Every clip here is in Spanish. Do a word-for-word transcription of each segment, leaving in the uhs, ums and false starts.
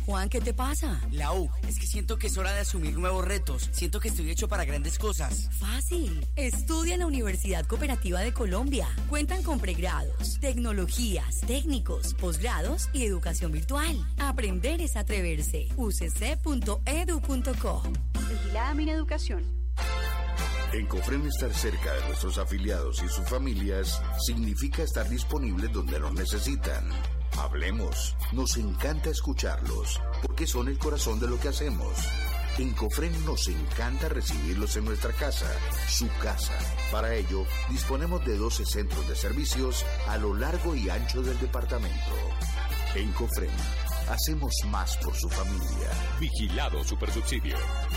Juan, ¿qué te pasa? Lau, es que siento que es hora de asumir nuevos retos. Siento que estoy hecho para grandes cosas. Fácil. Estudia en la Universidad Cooperativa de Colombia. Cuentan con pregrados, tecnologías, técnicos, posgrados y educación virtual. Aprender es atreverse. u c c punto e d u punto co. Vigilada Mineducación. En Cofren, estar cerca de nuestros afiliados y sus familias significa estar disponibles donde nos necesitan. Hablemos, nos encanta escucharlos, porque son el corazón de lo que hacemos. En Cofren nos encanta recibirlos en nuestra casa, su casa. Para ello, disponemos de doce centros de servicios a lo largo y ancho del departamento. En Cofren, hacemos más por su familia. Vigilado Supersubsidio.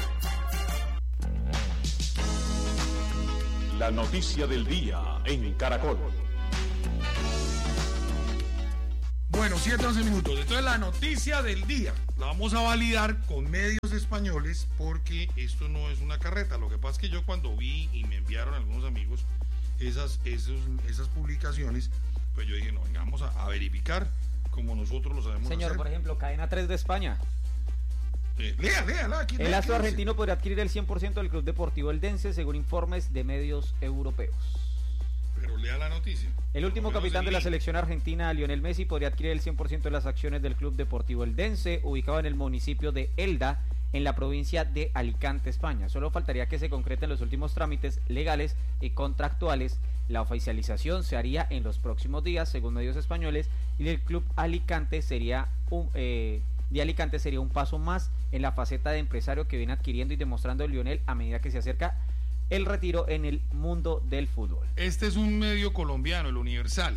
La noticia del día en Caracol. Bueno, siete, once minutos. Entonces la noticia del día la vamos a validar con medios españoles porque esto no es una carreta. Lo que pasa es que yo cuando vi y me enviaron algunos amigos esas, esos, esas publicaciones, pues yo dije, no, venga, vamos a, a verificar como nosotros lo sabemos Señor, hacer. Por ejemplo, Cadena tres de España. Eh, lea, lea, lea, aquí, El lea, astro ¿qué argentino dice? podría adquirir el cien por ciento del Club Deportivo Eldense, según informes de medios europeos. Pero lea la noticia. El último Por lo menos capitán el de la link. selección argentina, Lionel Messi, podría adquirir el cien por ciento de las acciones del Club Deportivo Eldense, ubicado en el municipio de Elda, en la provincia de Alicante, España. Solo faltaría que se concreten los últimos trámites legales y contractuales. La oficialización se haría en los próximos días, según medios españoles, y el Club Alicante sería un... Eh, de Alicante sería un paso más en la faceta de empresario que viene adquiriendo y demostrando Lionel a medida que se acerca el retiro en el mundo del fútbol. Este es un medio colombiano, el Universal.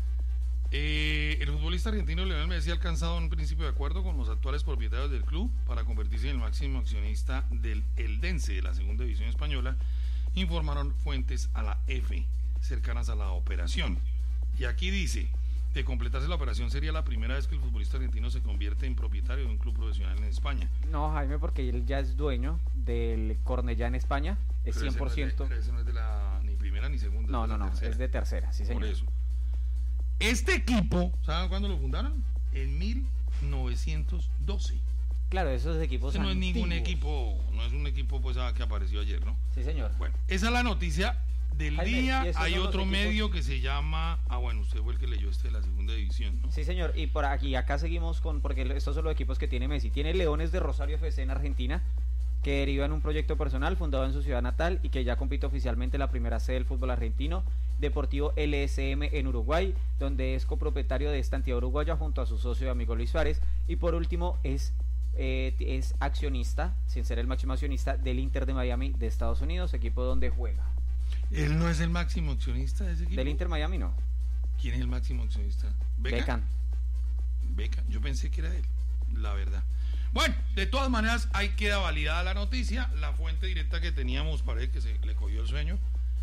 Eh, el futbolista argentino Lionel Messi ha alcanzado un principio de acuerdo con los actuales propietarios del club para convertirse en el máximo accionista del Eldense de la segunda división española, informaron fuentes a la F cercanas a la operación. Y aquí dice: de completarse la operación sería la primera vez que el futbolista argentino se convierte en propietario de un club profesional en España. No, Jaime, porque él ya es dueño del Cornellá en España, es Pero cien por ciento. Ese no es de, pero ese no es de la ni primera ni segunda. No, es de no, la no, tercera. es de tercera, sí señor. Por eso. Este equipo, ¿saben cuándo lo fundaron? En mil novecientos doce. Claro, esos equipos Este no es ningún antiguos. equipo, no es un equipo pues ah, que apareció ayer, ¿no? Sí señor. Bueno, esa es la noticia del Jaime, ¿y día. esos Hay son los otro equipos? medio que se llama, ah bueno, usted fue el que leyó este de la segunda división, ¿no? Sí señor, y por aquí, acá seguimos con, porque estos son los equipos que tiene Messi. Tiene Leones de Rosario F C en Argentina, que deriva en un proyecto personal fundado en su ciudad natal y que ya compite oficialmente en la primera sede del fútbol argentino. Deportivo L S M en Uruguay, donde es copropietario de esta entidad uruguaya junto a su socio y amigo Luis Suárez. Y por último es, eh, es accionista, sin ser el máximo accionista, del Inter de Miami de Estados Unidos, equipo donde juega. Él no es el máximo accionista de ese equipo. Del Inter Miami no. ¿Quién es el máximo accionista? Beckham. Beckham, yo pensé que era él, la verdad. Bueno, de todas maneras, ahí queda validada la noticia. La fuente directa que teníamos parece que se le cogió el sueño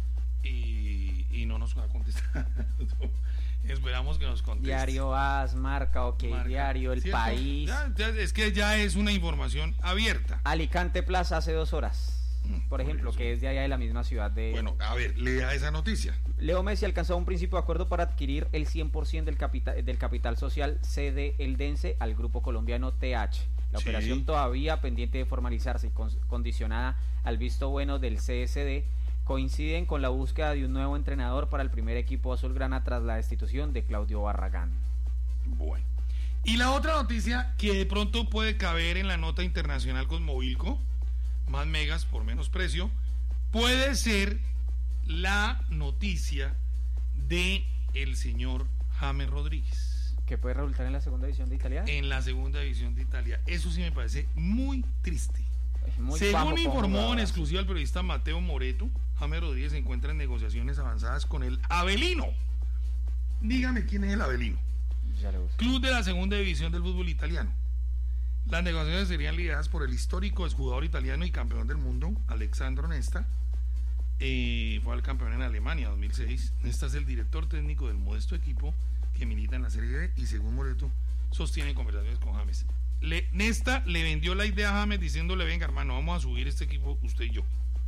y, y no nos va a contestar. Esperamos que nos conteste. Diario As, Marca, OK Marca. Diario, El ¿Cierto? País. Ya, ya, es que ya es una información abierta. Alicante Plaza hace dos horas. Por ejemplo, eso. que es de allá de la misma ciudad de... Bueno, a ver, lea esa noticia. Leo Messi alcanzó un principio de acuerdo para adquirir el cien por ciento del capital, del capital social C D Eldense al grupo colombiano T H. La Sí. operación todavía pendiente de formalizarse y con, condicionada al visto bueno del C S D, coinciden con la búsqueda de un nuevo entrenador para el primer equipo azulgrana tras la destitución de Claudio Barragán. Bueno. Y la otra noticia que de pronto puede caber en la nota internacional con Movilco, más megas por menos precio, puede ser la noticia de el señor James Rodríguez ¿Que puede resultar en la segunda división de Italia? en la segunda división de Italia. Eso sí me parece muy triste. Es muy bajo Según como informó en jugador. exclusiva el periodista Mateo Moreto, James Rodríguez se encuentra en negociaciones avanzadas con el Avelino. Dígame quién es el Avelino. Ya le busco. Club de la segunda división del fútbol italiano. Las negociaciones serían lideradas por el histórico exjugador italiano y campeón del mundo, Alexandro Nesta. Eh, fue el campeón en Alemania dos mil seis. Nesta es el director técnico del modesto equipo que milita en la Serie B y según Moreto sostiene conversaciones con James. Le, Nesta le vendió la idea a James diciéndole: venga hermano, vamos a subir este equipo usted y yo.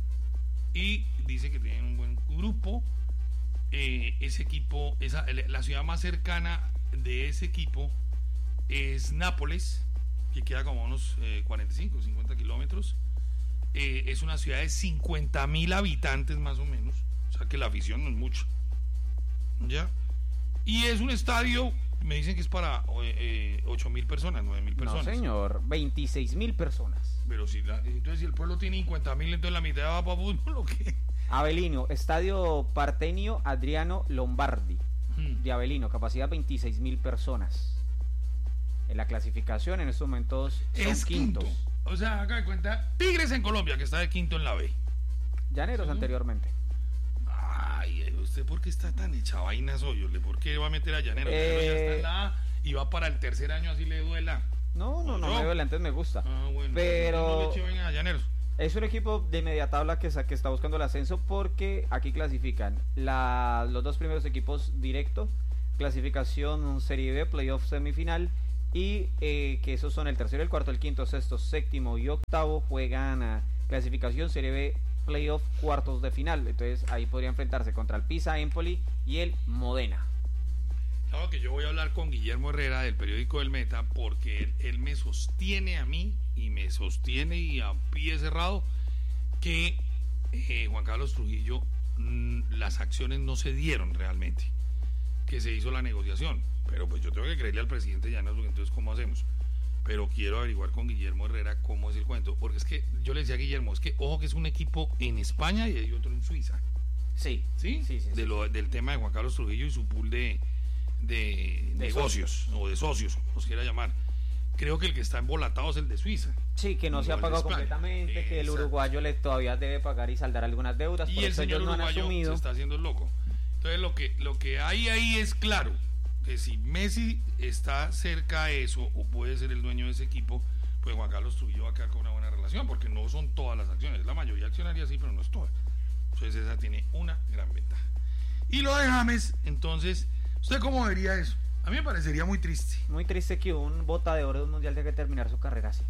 Y dice que tienen un buen grupo. Eh, ese equipo, esa, la ciudad más cercana de ese equipo es Nápoles, que queda como unos eh, cuarenta y cinco, cincuenta kilómetros. Eh, es una ciudad de cincuenta mil habitantes más o menos, o sea que la afición no es mucho, ¿ya? Y es un estadio, me dicen que es para eh, ocho mil personas, nueve mil personas. No, señor, veintiséis mil personas. Pero si la, entonces si el pueblo tiene cincuenta mil, entonces la mitad va para fútbol, ¿o qué? Avelino, Estadio Partenio Adriano Lombardi, hmm. de Avelino, capacidad veintiséis mil personas. En la clasificación en estos momentos son es quintos. Quinto. O sea, haga de cuenta, Tigres en Colombia, que está de quinto en la B. Llaneros ¿sí? anteriormente. Ay, ¿usted por qué está tan hecha vainas hoy? ¿Por qué va a meter a Llaneros? Eh... Ya está en la A y va para el tercer año, así le duela. No, no, no, no me duele, antes me gusta. Ah, bueno. Pero no a Llaneros. Es un equipo de media tabla que, que está buscando el ascenso porque aquí clasifican la, los dos primeros equipos directo, clasificación Serie B, playoff semifinal, y eh, que esos son el tercero, el cuarto, el quinto, sexto, séptimo y octavo juegan a clasificación Serie B, playoff, cuartos de final. Entonces ahí podría enfrentarse contra el Pisa Empoli y el Modena. Claro que yo voy a hablar con Guillermo Herrera del periódico El Meta porque él, él me sostiene a mí y me sostiene y a pie cerrado que eh, Juan Carlos Trujillo mmm, las acciones no se dieron realmente, que se hizo la negociación, pero pues yo tengo que creerle al presidente Llanos, porque entonces ¿cómo hacemos? Pero quiero averiguar con Guillermo Herrera cómo es el cuento, porque es que yo le decía a Guillermo, es que ojo que es un equipo en España y hay otro en Suiza. Sí, sí, sí, sí, de lo, del tema de Juan Carlos Trujillo y su pool de de, de negocios socios. o de socios, como los quiera llamar. Creo que el que está embolatado es el de Suiza. Sí, que no, no se ha pagado completamente, Exacto. que el uruguayo le todavía debe pagar y saldar algunas deudas, y por el eso señor ellos no han uruguayo asumido. Se está haciendo el loco. Entonces lo que, lo que hay ahí es claro, que si Messi está cerca a eso, o puede ser el dueño de ese equipo, pues Juan Carlos Trujillo va a quedar con una buena relación, porque no son todas las acciones, la mayoría accionaria sí, pero no es toda. Entonces esa tiene una gran ventaja. Y lo de James, entonces, ¿usted cómo vería eso? A mí me parecería muy triste. Muy triste que un bota de oro de un mundial tenga que terminar su carrera así.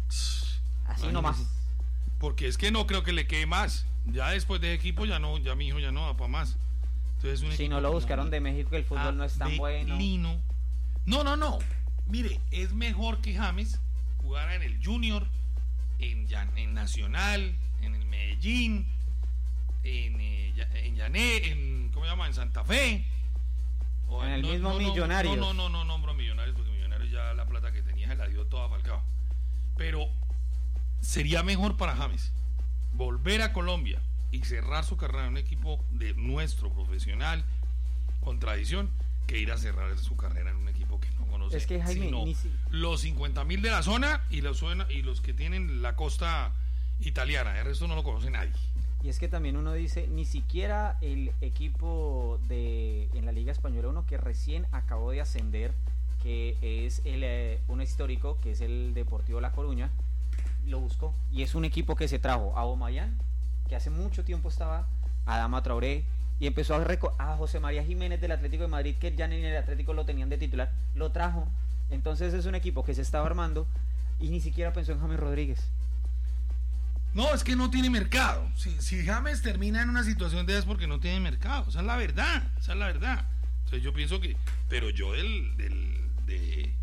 Así Ay, nomás. Porque es que no creo que le quede más. Ya después de equipo ya no, ya mi hijo ya no va para más. Entonces, un si no lo buscaron de México, el fútbol no es tan bueno. Lino. No, no, no. Mire, es mejor que James jugara en el Junior, en, en Nacional, en el Medellín, en, en Llané, en ¿cómo se llama? En Santa Fe. O en el no, mismo no, Millonarios. No, no, no, no, no, no, Millonarios, porque Millonarios ya la plata que tenía se la dio toda a Falcao. Pero sería mejor para James volver a Colombia y cerrar su carrera en un equipo de nuestro profesional con tradición que ir a cerrar su carrera en un equipo que no conoce. Es que Jaime, sino ni si... los cincuenta mil de la zona y los, y los que tienen la costa italiana, el resto no lo conoce nadie. Y es que también uno dice, ni siquiera el equipo de en la Liga Española, uno que recién acabó de ascender, que es el eh, un histórico, que es el Deportivo La Coruña, lo buscó. Y es un equipo que se trajo a Omayán, que hace mucho tiempo estaba, a Adama Traoré, y empezó a, reco- a José María Jiménez del Atlético de Madrid, que ya ni en el Atlético lo tenían de titular, lo trajo. Entonces es un equipo que se estaba armando y ni siquiera pensó en James Rodríguez. No, es que no tiene mercado. Si, si James termina en una situación de esas porque no tiene mercado. Esa es la verdad. Esa es la verdad. Entonces yo pienso que... Pero yo del... del, de,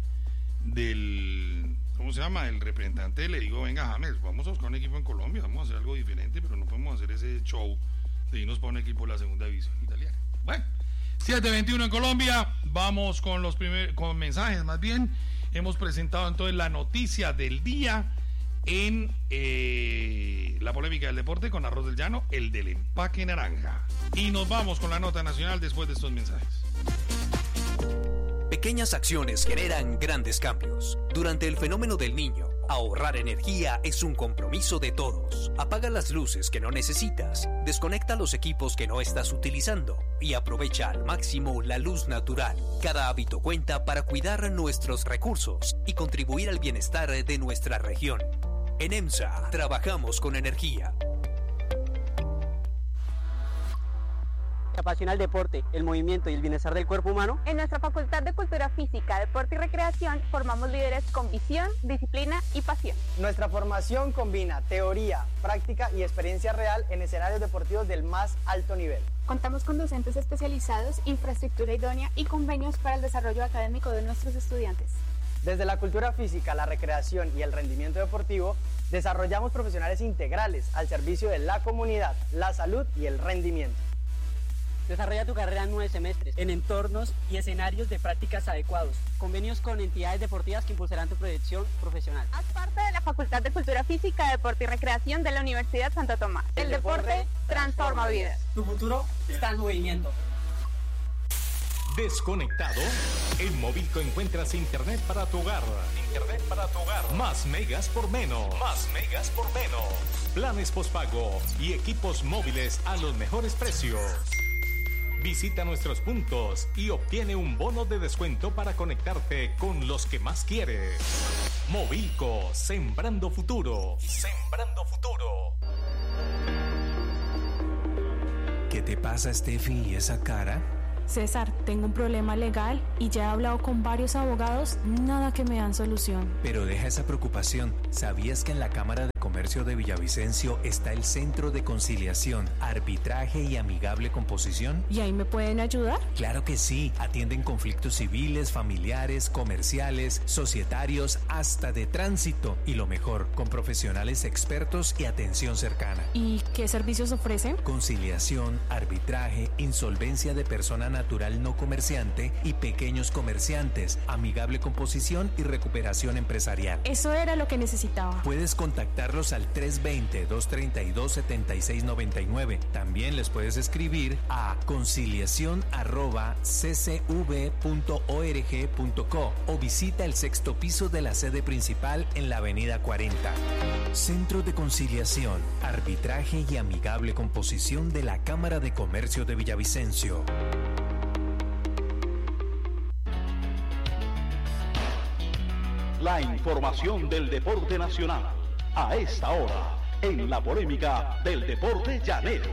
del ¿cómo se llama? El representante le digo, venga James, vamos a buscar un equipo en Colombia, vamos a hacer algo diferente, pero no podemos hacer ese show de irnos para un equipo de la segunda división italiana. Bueno, siete veintiuno en Colombia. Vamos con los primeros con mensajes más bien. Hemos presentado entonces la noticia del día en eh, la polémica del deporte con Arroz del Llano, el del empaque naranja. Y nos vamos con la nota nacional después de estos mensajes. Pequeñas acciones generan grandes cambios. Durante el fenómeno del Niño, ahorrar energía es un compromiso de todos. Apaga las luces que no necesitas, desconecta los equipos que no estás utilizando y aprovecha al máximo la luz natural. Cada hábito cuenta para cuidar nuestros recursos y contribuir al bienestar de nuestra región. En EMSA trabajamos con energía. Apasiona el deporte, el movimiento y el bienestar del cuerpo humano. En nuestra Facultad de Cultura Física, Deporte y Recreación formamos líderes con visión, disciplina y pasión. Nuestra formación combina teoría, práctica y experiencia real en escenarios deportivos del más alto nivel. Contamos con docentes especializados, infraestructura idónea y convenios para el desarrollo académico de nuestros estudiantes. Desde la cultura física, la recreación y el rendimiento deportivo, desarrollamos profesionales integrales al servicio de la comunidad, la salud y el rendimiento. Desarrolla tu carrera en nueve semestres, en entornos y escenarios de prácticas adecuados. Convenios con entidades deportivas que impulsarán tu proyección profesional. Haz parte de la Facultad de Cultura Física, Deporte y Recreación de la Universidad Santo Tomás. El, el deporte, deporte transforma vidas. Tu futuro está en movimiento. Desconectado, en Movilco encuentras internet para tu hogar. Internet para tu hogar. Más megas por menos. Más megas por menos. Planes postpago y equipos móviles a los mejores precios. Visita nuestros puntos y obtiene un bono de descuento para conectarte con los que más quieres. Movilco, sembrando futuro. Sembrando futuro. ¿Qué te pasa, Steffi, y esa cara? César, tengo un problema legal y ya he hablado con varios abogados, nada que me dan solución. Pero deja esa preocupación. ¿Sabías que en la Cámara de Comercio de Villavicencio está el Centro de Conciliación, Arbitraje y Amigable Composición? ¿Y ahí me pueden ayudar? Claro que sí. Atienden conflictos civiles, familiares, comerciales, societarios, hasta de tránsito. Y lo mejor, con profesionales expertos y atención cercana. ¿Y qué servicios ofrecen? Conciliación, arbitraje, insolvencia de persona natural no comerciante y pequeños comerciantes, amigable composición y recuperación empresarial. Eso era lo que necesitaba. Puedes contactarlos al tres dos cero, dos tres dos, siete seis nueve nueve. También les puedes escribir a conciliación arroba c c v punto org punto co o visita el sexto piso de la sede principal en la avenida cuarenta. Centro de Conciliación, Arbitraje y Amigable Composición de la Cámara de Comercio de Villavicencio. La información del deporte nacional, a esta hora, en la polémica del deporte llanero.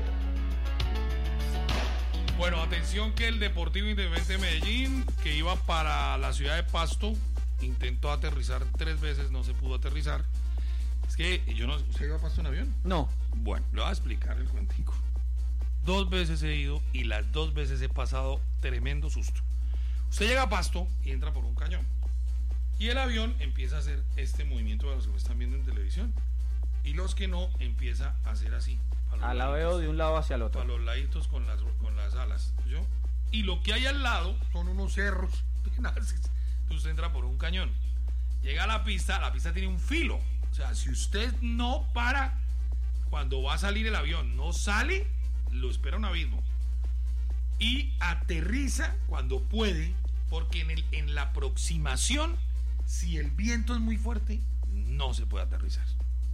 Bueno, atención que el Deportivo Independiente de Medellín, que iba para la ciudad de Pasto, intentó aterrizar tres veces, no se pudo aterrizar. Es que yo no... ¿Usted iba a Pasto en avión? No. Bueno, le voy a explicar el cuentico. Dos veces he ido y las dos veces he pasado tremendo susto. Usted llega a Pasto y entra por un cañón. Y el avión empieza a hacer este movimiento de los que me están viendo en televisión. Y los que no, empieza a hacer así. A la veo de un lado hacia el otro. Para los laditos con las, con las alas. ¿Yo? Y lo que hay al lado son unos cerros. Entonces usted entra por un cañón. Llega a la pista, la pista tiene un filo. O sea, si usted no para cuando va a salir el avión, no sale, lo espera un abismo. Y aterriza cuando puede, porque en, el, en la aproximación, si el viento es muy fuerte, no se puede aterrizar.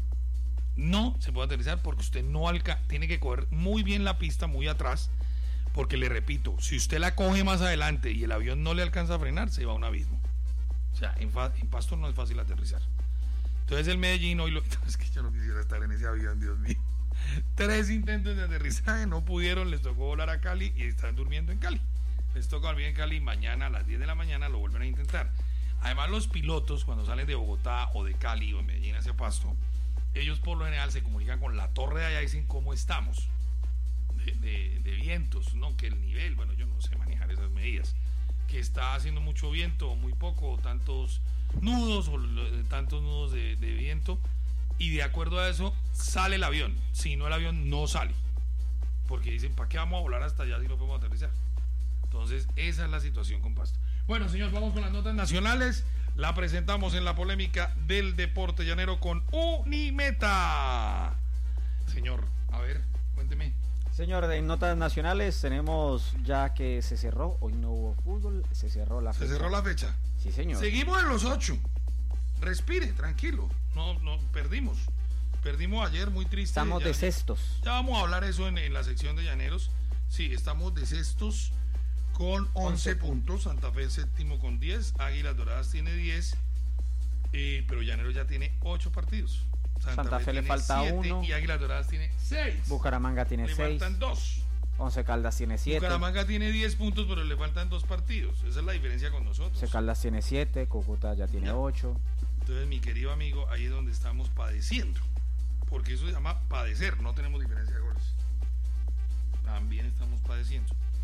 No se puede aterrizar porque usted no alca tiene que coger muy bien la pista, muy atrás, porque le repito, si usted la coge más adelante y el avión no le alcanza a frenar, se va a un abismo. O sea, en, en Pasto no es fácil aterrizar. Entonces el Medellín hoy lo... Es que yo no quisiera estar en ese avión, Dios mío. Tres intentos de aterrizaje, no pudieron, les tocó volar a Cali y están durmiendo en Cali. Les toca dormir en Cali, mañana a las diez de la mañana lo vuelven a intentar. Además, los pilotos, cuando salen de Bogotá o de Cali o de Medellín hacia Pasto, ellos por lo general se comunican con la torre de allá y dicen cómo estamos de, de, de vientos, ¿no? Que el nivel, bueno, yo no sé manejar esas medidas, que está haciendo mucho viento o muy poco, o tantos nudos o tantos nudos de, de viento, y de acuerdo a eso sale el avión. Si no, el avión no sale, porque dicen, ¿para qué vamos a volar hasta allá si no podemos aterrizar? Entonces, esa es la situación con Pasto. Bueno, señor, vamos con las notas nacionales. La presentamos en la polémica del deporte llanero con Unimeta. Señor, a ver, cuénteme. Señor, en notas nacionales tenemos ya que se cerró, hoy no hubo fútbol, se cerró la fecha. ¿Se cerró la fecha? Sí, señor. Seguimos en los ocho. Respire, tranquilo. No, no, perdimos. Perdimos ayer, muy triste. Estamos ya, de sextos. Ya vamos a hablar eso en, en la sección de llaneros. Sí, estamos de sextos con once puntos. Santa Fe séptimo con diez. Águilas Doradas tiene diez. Eh, pero Llaneros ya tiene ocho partidos. Santa, Santa Fe, Fe le falta uno. Y Águilas Doradas tiene seis. Bucaramanga tiene le seis. Le faltan dos. Once Caldas tiene siete. Bucaramanga tiene diez puntos, pero le faltan dos partidos. Esa es la diferencia con nosotros. Once Caldas tiene siete. Cúcuta ya tiene ocho. Entonces, mi querido amigo, ahí es donde estamos padeciendo. Porque eso se llama padecer. No tenemos diferencia de goles. También estamos padeciendo.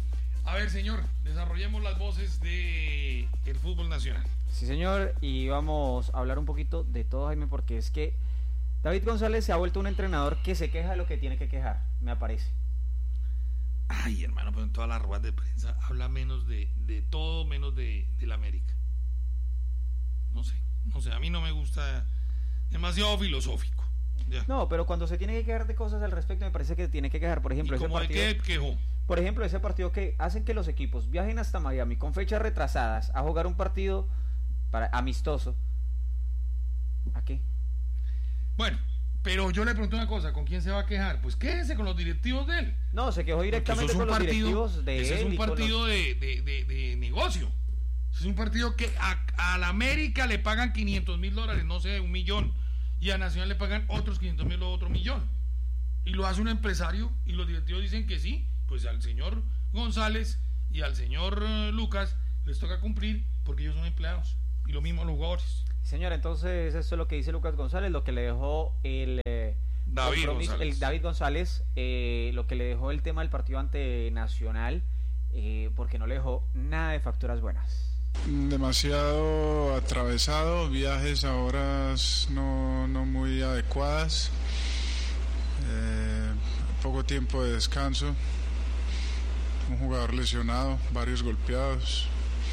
A ver, señor, desarrollemos las voces de el fútbol nacional. Sí, señor, y vamos a hablar un poquito de todo, Jaime, porque es que David González se ha vuelto un entrenador que se queja de lo que tiene que quejar, me parece. Ay, hermano, pero en todas las ruedas de prensa habla menos de, de todo, menos de, de la América. No sé, no sé, a mí no me gusta, demasiado filosófico. Ya. No, pero cuando se tiene que quejar de cosas al respecto, me parece que tiene que quejar, por ejemplo, ¿Y ese como partido, de qué quejó? Por ejemplo, ese partido que hacen que los equipos viajen hasta Miami con fechas retrasadas a jugar un partido para amistoso. ¿A qué? Bueno, pero yo le pregunto una cosa, ¿con quién se va a quejar? Pues quéjese con los directivos de él. No, se quejó directamente con los directivos de él. Ese es un y con partido los... de, de, de, de negocio. Es un partido que a, a la América le pagan quinientos mil dólares, no sé, un millón. Y a Nacional le pagan otros quinientos mil o otro millón. Y lo hace un empresario y los directivos dicen que sí. Pues al señor González y al señor uh, Lucas les toca cumplir porque ellos son empleados. Y lo mismo a los jugadores. Señor, entonces eso es lo que dice Lucas González, lo que le dejó el eh, David González, el David González eh, lo que le dejó el tema del partido ante Nacional, eh, porque no le dejó nada de facturas buenas. Demasiado atravesado, viajes a horas no, no muy adecuadas, eh, poco tiempo de descanso, un jugador lesionado, varios golpeados.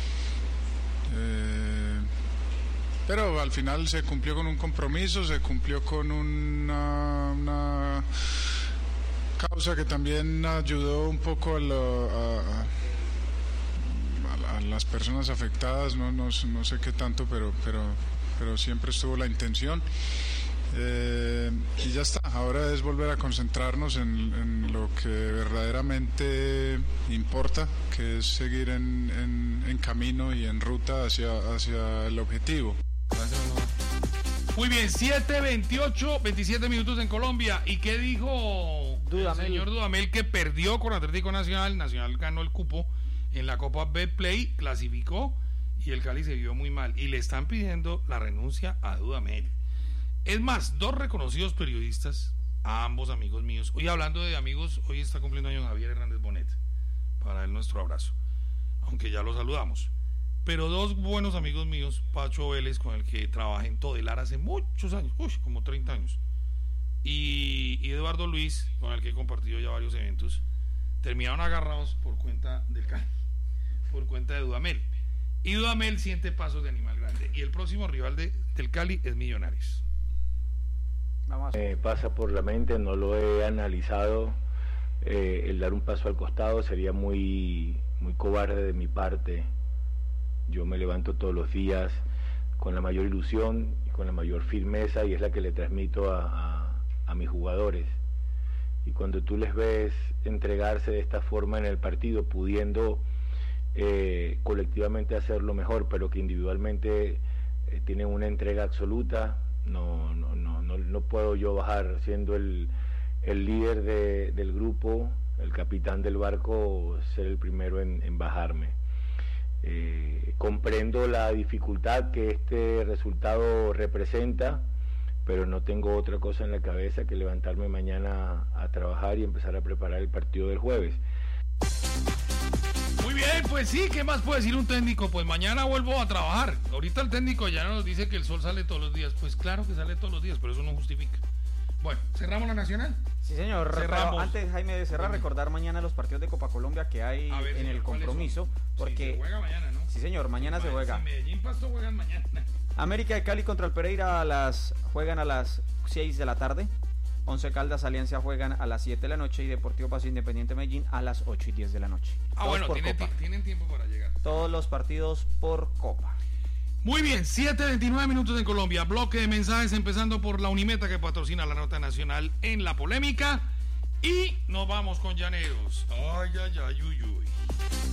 Eh, pero al final se cumplió con un compromiso, se cumplió con una, una causa que también ayudó un poco a, lo, a, a, a las personas afectadas, no, no, no sé qué tanto, pero, pero, pero siempre estuvo la intención. Eh, y ya está, ahora es volver a concentrarnos en, en lo que verdaderamente importa, que es seguir en, en, en camino y en ruta hacia, hacia el objetivo. Muy bien, siete veintiocho, veintisiete minutos en Colombia. ¿Y qué dijo Dudamel? El señor Dudamel, que perdió con Atlético Nacional? Nacional ganó el cupo en la Copa Betplay, clasificó y el Cali se vio muy mal. Y le están pidiendo la renuncia a Dudamel. Es más, dos reconocidos periodistas, a ambos amigos míos. Hoy hablando de amigos, hoy está cumpliendo años Javier Hernández Bonet. Para él nuestro abrazo, aunque ya lo saludamos. Pero dos buenos amigos míos, Pacho Vélez, con el que trabajé en Todelar hace muchos años, uy, como treinta años, y, y Eduardo Luis, con el que he compartido ya varios eventos, terminaron agarrados por cuenta del Cali, por cuenta de Dudamel. Y Dudamel siente pasos de animal grande. Y el próximo rival de, del Cali es Millonarios. Me pasa por la mente, no lo he analizado. Eh, el dar un paso al costado sería muy, muy cobarde de mi parte. Yo me levanto todos los días con la mayor ilusión y con la mayor firmeza, y es la que le transmito a, a, a mis jugadores. Y cuando tú les ves entregarse de esta forma en el partido, pudiendo eh, colectivamente hacerlo mejor, pero que individualmente eh, tienen una entrega absoluta, no, no, no, no, no puedo yo bajar, siendo el, el líder de, del grupo, el capitán del barco, ser el primero en, en bajarme. Eh, comprendo la dificultad que este resultado representa, pero no tengo otra cosa en la cabeza que levantarme mañana a trabajar y empezar a preparar el partido del jueves. Muy bien, pues sí, ¿qué más puede decir un técnico? Pues mañana vuelvo a trabajar. Ahorita el técnico ya nos dice que el sol sale todos los días. Pues claro que sale todos los días, pero eso no justifica. Bueno, ¿cerramos la Nacional? Sí, señor. Cerramos. Antes, Jaime, de cerrar, recordar mañana los partidos de Copa Colombia que hay ver, en el compromiso. Porque... Sí, se juega mañana, ¿no? Sí, señor, mañana se juega. Si Medellín Pasto juegan mañana. América de Cali contra el Pereira a las juegan a las seis de la tarde. Once Caldas Alianza juegan a las siete de la noche y Deportivo Paso Independiente Medellín a las ocho y diez de la noche. Ah, Todos bueno, tiene, Copa. tienen tiempo para llegar. Todos los partidos por Copa. Muy bien, siete veintinueve minutos en Colombia. Bloque de mensajes empezando por la Unimeta, que patrocina la nota nacional en la polémica. Y nos vamos con Llaneros. Ay, ay, ay, uy, uy.